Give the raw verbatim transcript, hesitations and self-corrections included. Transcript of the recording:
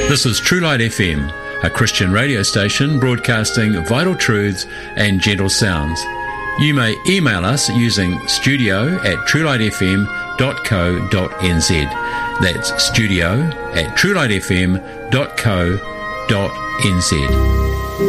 This is True Light F M, a Christian radio station broadcasting vital truths and gentle sounds. You may email us using studio at truelightfm dot co dot n z. That's studio at truelightfm dot co dot n z.